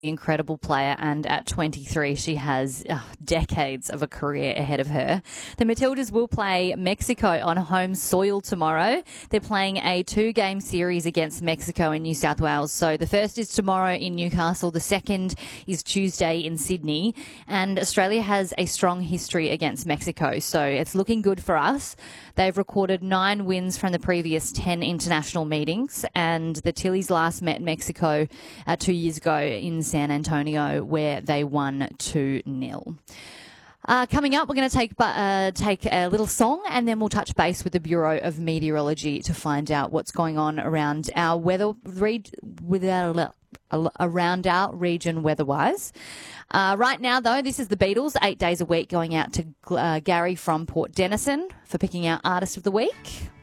incredible player, and at 23 she has decades of a career ahead of her. The Matildas will play Mexico on home soil tomorrow. They're playing a 2-game series against Mexico in New South Wales. So the first is tomorrow in Newcastle, the second is Tuesday in Sydney, and Australia has a strong history against Mexico, so it's looking good for us. They've recorded 9 wins from the previous 10 international meetings, and the Tillies last met Mexico 2 years ago in San Antonio, where they won 2-0. Coming up, we're going to take a little song, and then we'll touch base with the Bureau of Meteorology to find out what's going on around our around our region weather-wise. Right now, though, this is the Beatles, 8 days a week, going out to Gary from Port Denison for picking our Artist of the Week.